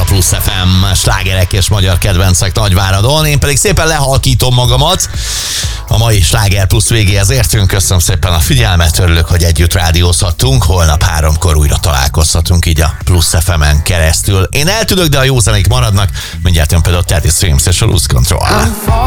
Plusz FM slágerek és magyar kedvencek Nagyváradon. Én pedig szépen lehalkítom magamat. A mai Sláger Plusz végéhez értünk. Köszönöm szépen a figyelmet, örülök, hogy együtt rádiózhattunk. Holnap 3-kor újra találkozhatunk így a Plusz FM-en keresztül. Én eltűnök, de a jó zenék maradnak. Mindjárt jön például Teddy Swims és a Lose Control.